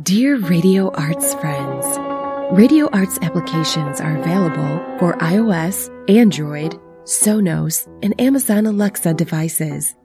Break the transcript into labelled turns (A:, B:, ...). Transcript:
A: Dear Radio Arts friends, Radio Arts applications are available for iOS, Android, Sonos, and Amazon Alexa devices.